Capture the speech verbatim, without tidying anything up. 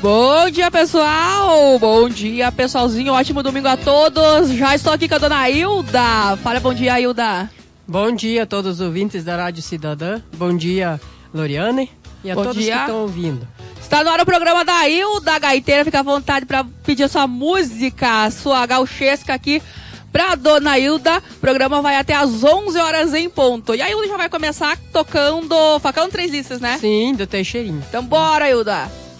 Bom dia, pessoal! Bom dia, pessoalzinho! Ótimo domingo a todos! Já estou aqui com a dona Hilda. Fala bom dia, Hilda. Bom dia a todos os ouvintes da Rádio Cidadã. Bom dia, Loriane. E a bom todos dia. que estão ouvindo. Está no ar o programa da Hilda Gaiteira. Fica à vontade para pedir a sua música, a sua gauchesca aqui pra dona Hilda. O programa vai até às onze horas em ponto. E a Hilda já vai começar tocando Facão Três Listas, né? Sim, do Teixeirinho. Então bora, Hilda!